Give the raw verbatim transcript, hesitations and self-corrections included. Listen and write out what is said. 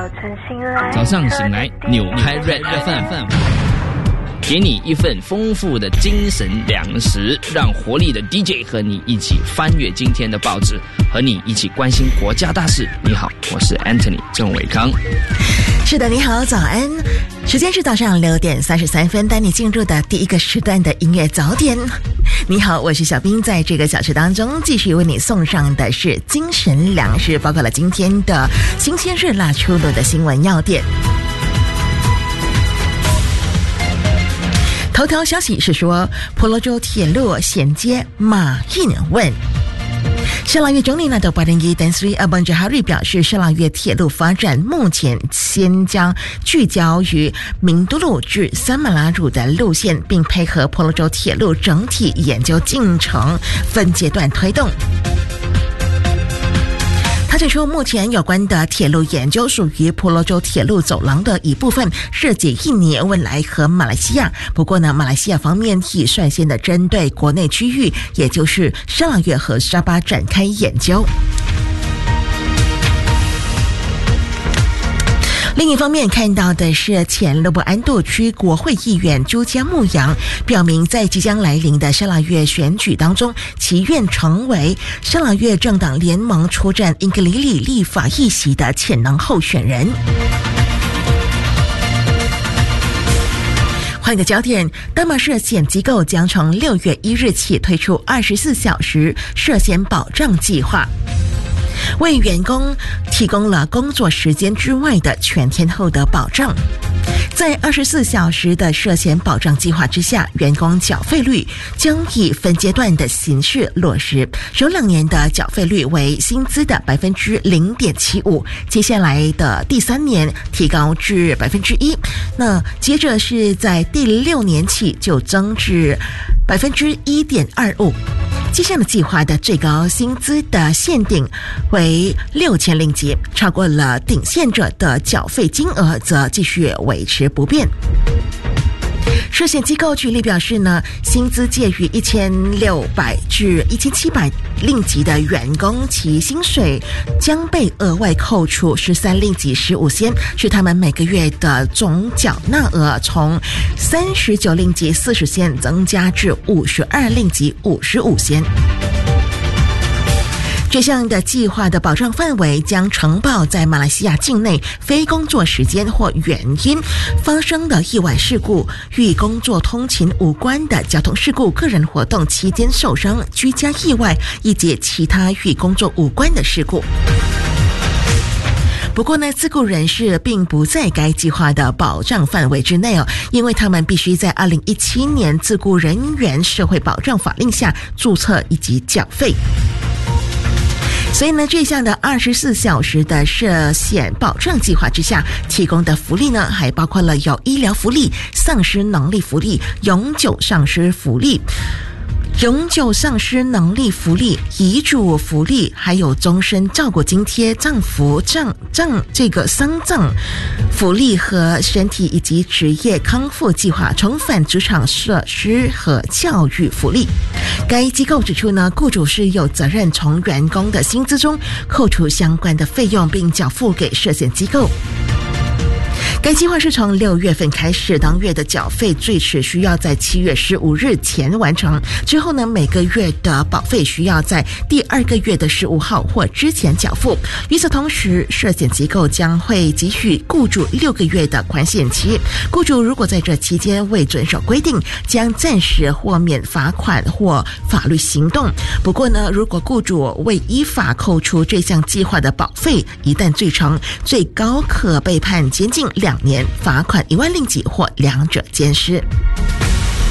早上醒来，扭开 Red F M， 给你一份丰富的精神粮食，让活力的 D J 和你一起翻阅今天的报纸，和你一起关心国家大事。你好，我是 Anthony 郑伟康。 是的，你好，早安。时间是早上六点三十三分，带你进入的第一个时段的音乐早点。你好，我是小兵，在这个小时当中，继续为你送上的是精神粮食，包括了今天的新鲜热辣出炉的新闻要点。头条消息是说，婆罗洲铁路衔接马运问。沙拉越总理纳德巴登伊丹斯里阿本扎哈瑞表示，沙拉越铁路发展目前先将聚焦于明都路至三马拉鲁的路线，并配合婆罗洲铁路整体研究进程，分阶段推动。他指出，目前有关的铁路研究属于婆罗洲铁路走廊的一部分，涉及印尼、汶莱和马来西亚。不过呢，马来西亚方面已率先的针对国内区域，也就是沙拉越和沙巴展开研究。另一方面，看到的是前罗伯安杜区国会议员朱家牧羊表明，在即将来临的沙拉越选举当中，其愿成为沙拉越政党联盟出战英格里里立法议席的潜能候选人。换个焦点，大马涉险机构将从六月一日起推出二十四小时涉险保障计划，为员工提供了工作时间之外的全天候的保障。在二十四小时的涉险保障计划之下，员工缴费率将以分阶段的形式落实，首两年的缴费率为薪资的百分之零点七五，接下来的第三年提高至百分之一，那接着是在第六年起就增至百分之一点二五。这项的计划的最高薪资的限定为六千令吉，超过了顶线者的缴费金额则继续维持不变。涉险机构举例表示呢，薪资介于一千六百至一千七百令吉的员工，其薪水将被额外扣除十三令吉十五仙，使他们每个月的总缴纳额从三十九令吉四十仙增加至五十二令吉五十五仙。这项的计划的保障范围将承保在马来西亚境内非工作时间或原因发生的意外事故、与工作通勤无关的交通事故、个人活动期间受伤、居家意外以及其他与工作无关的事故。不过呢，自雇人士并不在该计划的保障范围之内哦，因为他们必须在二零一七年自雇人员社会保障法令下注册以及缴费。所以呢，这项的二十四小时的涉险保障计划之下提供的福利呢，还包括了有医疗福利、丧失能力福利、永久丧失福利、永久丧失能力福利、遗嘱福利，还有终身照顾津贴、葬福葬葬这个丧葬福利和身体以及职业康复计划、重返职场设施和教育福利。该机构指出呢，雇主是有责任从员工的薪资中扣除相关的费用，并缴付给涉险机构。该计划是从六月份开始，当月的缴费最迟需要在七月十五日前完成。之后呢，每个月的保费需要在第二个月的十五号或之前缴付。与此同时，涉险机构将会给予雇主六个月的宽限期。雇主如果在这期间未遵守规定，将暂时豁免罚款或法律行动。不过呢，如果雇主未依法扣除这项计划的保费，一旦罪成，最高可被判监禁两年，罚款一万令吉或两者兼施。